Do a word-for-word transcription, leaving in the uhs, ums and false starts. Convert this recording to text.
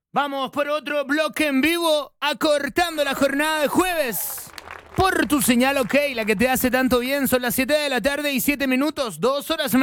Vamos por otro bloque en vivo, acortando la jornada de jueves. Por tu señal, ok, la que te hace tanto bien. Son las siete de la tarde y siete minutos, dos horas